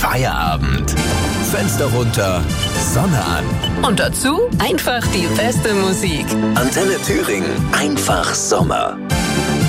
Feierabend. Fenster runter, Sonne an. Und dazu einfach die beste Musik. Antenne Thüringen, einfach Sommer.